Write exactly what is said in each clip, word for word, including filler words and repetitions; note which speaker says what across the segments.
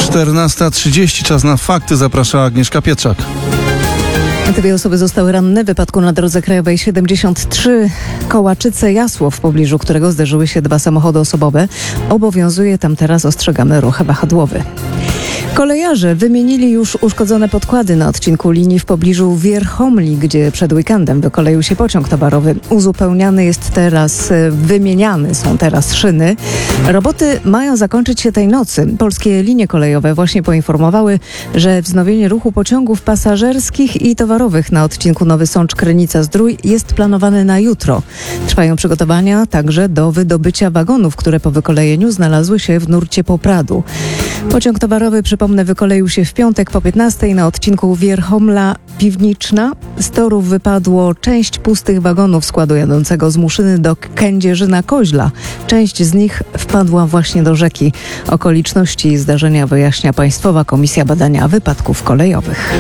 Speaker 1: czternasta trzydzieści, czas na fakty. Zaprasza Agnieszka Pietrzak.
Speaker 2: Dwie osoby zostały ranne w wypadku na drodze krajowej siedemdziesiąt trzy Kołaczyce-Jasło, w pobliżu którego zderzyły się dwa samochody osobowe. Obowiązuje tam teraz ostrzegany ruch wahadłowy. Kolejarze wymienili już uszkodzone podkłady na odcinku linii w pobliżu Wierchomli, gdzie przed weekendem wykoleił się pociąg towarowy. Uzupełniany jest teraz, wymieniane są teraz szyny. Roboty mają zakończyć się tej nocy. Polskie linie kolejowe właśnie poinformowały, że wznowienie ruchu pociągów pasażerskich i towarowych na odcinku Nowy Sącz-Krynica-Zdrój jest planowane na jutro. Trwają przygotowania także do wydobycia wagonów, które po wykolejeniu znalazły się w nurcie Popradu. Pociąg towarowy, przypomnę, wykoleił się w piątek po piętnastej na odcinku Wierchomla-Piwniczna. Z torów wypadło część pustych wagonów składu jadącego z Muszyny do Kędzierzyna-Koźla. Część z nich wpadła właśnie do rzeki. Okoliczności zdarzenia wyjaśnia Państwowa Komisja Badania Wypadków Kolejowych.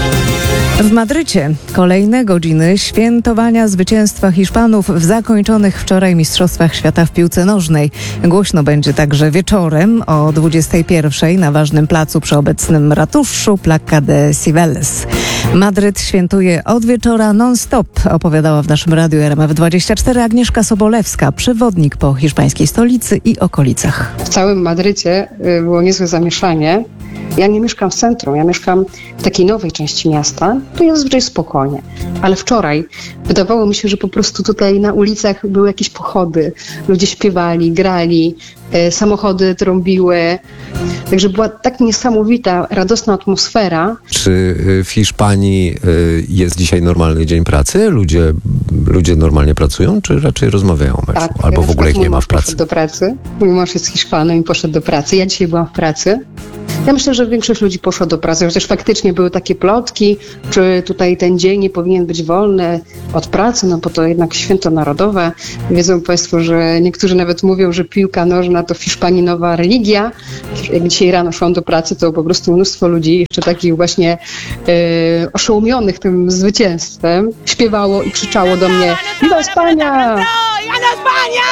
Speaker 2: W Madrycie kolejne godziny świętowania zwycięstwa Hiszpanów w zakończonych wczoraj Mistrzostwach Świata w piłce nożnej. Głośno będzie także wieczorem o dwudziestej pierwszej na ważnym placu przy obecnym ratuszu Placa de Cibeles. Madryt świętuje od wieczora non-stop, opowiadała w naszym radiu R M F dwadzieścia cztery Agnieszka Sobolewska, przewodnik po hiszpańskiej stolicy i okolicach.
Speaker 3: W całym Madrycie było niezłe zamieszanie. Ja nie mieszkam w centrum, ja mieszkam w takiej nowej części miasta, to jest zazwyczaj spokojnie. Ale wczoraj wydawało mi się, że po prostu tutaj na ulicach były jakieś pochody. Ludzie śpiewali, grali, e, samochody trąbiły. Także była tak niesamowita, radosna atmosfera.
Speaker 4: Czy w Hiszpanii jest dzisiaj normalny dzień pracy? Ludzie, ludzie normalnie pracują, czy raczej rozmawiają o meczu?
Speaker 3: Tak,
Speaker 4: albo w ogóle ich nie ma w pracy?
Speaker 3: Poszedł do pracy. Mój mąż jest Hiszpanem i poszedł do pracy. Ja dzisiaj byłam w pracy. Ja myślę, że większość ludzi poszła do pracy, chociaż faktycznie były takie plotki, czy tutaj ten dzień nie powinien być wolny od pracy, no bo to jednak święto narodowe. Wiedzą Państwo, że niektórzy nawet mówią, że piłka nożna to w Hiszpanii nowa religia. Jak dzisiaj rano szłam do pracy, to po prostu mnóstwo ludzi, jeszcze takich właśnie e, oszołomionych tym zwycięstwem, śpiewało i krzyczało do mnie: Viva España!
Speaker 5: ¡Gana España!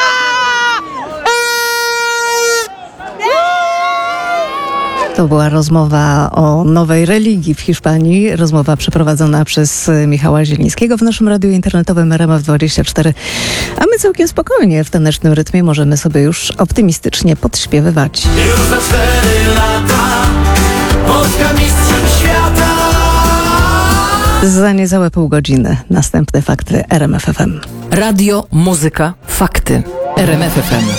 Speaker 2: To była rozmowa o nowej religii w Hiszpanii, rozmowa przeprowadzona przez Michała Zielińskiego w naszym radiu internetowym R M F dwadzieścia cztery. A my całkiem spokojnie w tanecznym rytmie możemy sobie już optymistycznie podśpiewywać.
Speaker 6: Już za cztery lata Polska mistrzem świata.
Speaker 2: Za niecałe pół godziny następne fakty R M F F M.
Speaker 7: Radio, muzyka, fakty. R M F F M.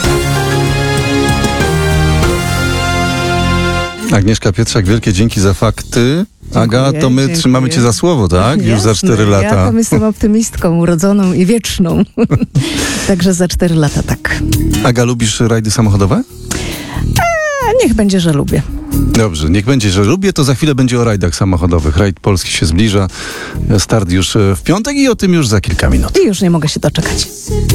Speaker 1: Agnieszka Pietrzak, wielkie dzięki za fakty. Aga,
Speaker 2: Dziękuję,
Speaker 1: to my
Speaker 2: dziękuję.
Speaker 1: trzymamy cię za słowo, tak? Już
Speaker 2: Jasne,
Speaker 1: za cztery lata.
Speaker 2: Ja tam jestem optymistką, urodzoną i wieczną. Także za cztery lata tak.
Speaker 1: Aga, lubisz rajdy samochodowe?
Speaker 2: A niech będzie, że lubię.
Speaker 1: Dobrze, niech będzie, że lubię, to za chwilę będzie o rajdach samochodowych. Rajd Polski się zbliża, start już w piątek i o tym już za kilka minut.
Speaker 2: I już nie mogę się doczekać.